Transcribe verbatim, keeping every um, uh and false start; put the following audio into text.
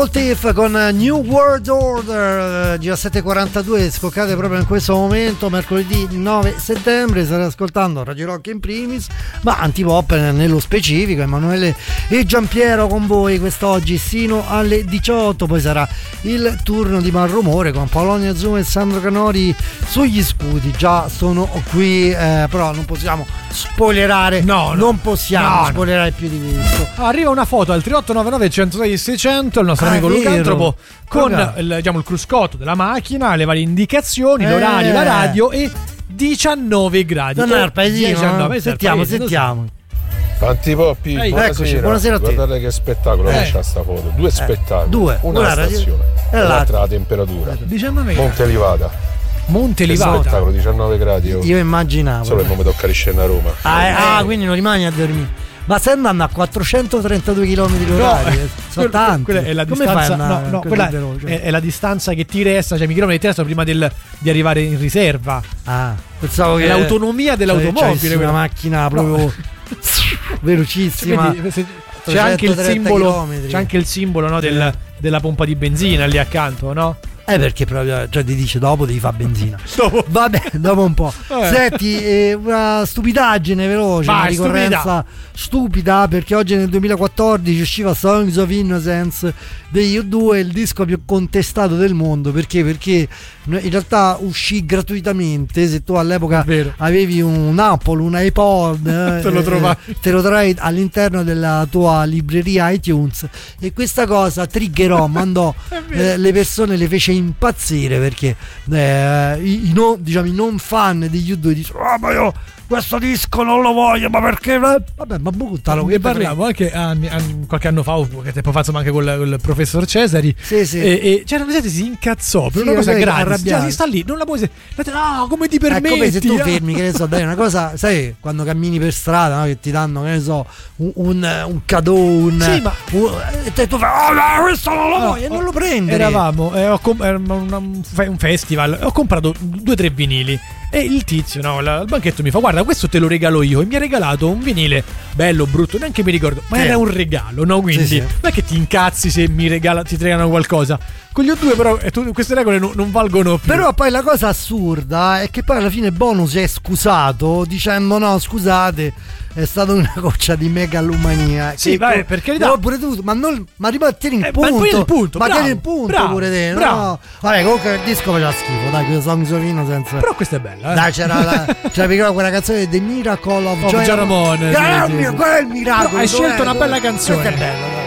Tiff con New World Order, diciassette e quarantadue, scoccate proprio in questo momento, mercoledì nove settembre. State ascoltando Radio Rock in primis, ma Antipop nello specifico. Emanuele e Giampiero con voi quest'oggi sino alle diciotto. Poi sarà il turno di Malrumore con Polonia Zoom e Sandro Canori sugli scudi. Già sono qui, eh, però non possiamo spoilerare. No, no. non possiamo no, spoilerare no. più di questo. Arriva una foto al tre otto nove nove uno zero sei seicento, il nostro Ah, amico vero. Lucantropo, con Luca. il, diciamo, il cruscotto della macchina, le varie indicazioni, Eh. l'orario, la radio e diciannove gradi. Non è il paesino, diciannove, no? Sentiamo, paese, sentiamo. Antipoppi, Ehi, buonasera. eccoci, buonasera a te. Guardate che spettacolo Eh. che c'ha sta foto. Due spettacoli. due. Una Una la radio- stazione e e l'altra. l'altra la temperatura. diciannove gradi. Monte Livata. Monte Che Livata. spettacolo, diciannove gradi. Oh. Io immaginavo. Solo che non mi tocca riscendere a Roma. Ah, eh, ah, quindi non rimani a dormire. Ma stai andando a quattrocentotrentadue chilometri No, orari, eh, sono quella- tanti. quella è la Come distanza, fai a andare no, no, così quella veloce? è, è la distanza che ti resta, cioè i chilometri che ti restano prima del, di arrivare in riserva. Ah, pensavo È che l'autonomia dell'automobile, c'avessi una quella. macchina proprio velocissima. Quindi, se- c'è anche il trecentotrenta simbolo, chilometri. c'è anche il simbolo, no, del- della pompa di benzina lì accanto, no? Eh, perché proprio, cioè ti dice dopo devi fare benzina. Dopo. Vabbè, dopo un po'. Eh. Senti, eh, una stupidaggine veloce, Vai, una ricorrenza stupida, perché oggi nel duemilaquattordici usciva Songs of Innocence degli U due, il disco più contestato del mondo. Perché? Perché in realtà uscì gratuitamente. Se tu all'epoca Vero. avevi un Apple, un iPod, eh, Te lo eh, trovavi. te lo trovavi all'interno della tua libreria iTunes, e questa cosa triggerò, mandò eh, le persone, le fece impazzire, perché eh, i, i non, diciamo, i non fan degli U due dicono: ah, ma io questo disco non lo voglio, ma perché? Vabbè, ma buttalo. Ne parliamo anche anni- anni- qualche anno fa, o qualche tempo fa, insomma, anche col, col professor Cesari. Sì, sì. E, e c'era una gente si incazzò per Sì, una cosa sai, gratis. arrabbiato. Cioè, si sta lì, non la puoi. se- No, come ti È permetti? come se tu Ah. fermi, che ne so, dai, una cosa, sai, quando cammini per strada, no, che ti danno, che ne so, un, un, un cadeau, un, Sì, ma- un- e te tu fai: oh no, questo non lo No, voglio, e non lo prendi. Eravamo, eh, ho com- era un, un fe- un festival, ho comprato due o tre vinili. E il tizio, no, la- al banchetto mi fa: guarda, questo te lo regalo io. E mi ha regalato un vinile bello, brutto, neanche mi ricordo, ma Sì. era un regalo, no? Quindi Sì, sì. non è che ti incazzi se mi regala, ti regalano qualcosa. Con gli U due però eh, tu- queste regole non, non valgono più. Però poi la cosa assurda è che poi alla fine Bonus è scusato dicendo: no, scusate, è stata una goccia di megalomania. Sì, Che vai, tu- per carità. no, pure tu, ma non, ma ribattieni il Eh, ma punto. poi il punto, ma bravo, tieni il punto bravo, pure te, bravo. no? Vabbè, comunque il disco faceva schifo, dai, quel Songs of Innocence. Però questa è bella, eh. Dai, c'era la, c'era piccola quella canzone di The Miracle of Of Joy Joy Ramone, sì, Ah, sì, mio- sì. Qual è il miracolo? Però hai Dov'è? scelto una bella canzone. Questa è bella, dai.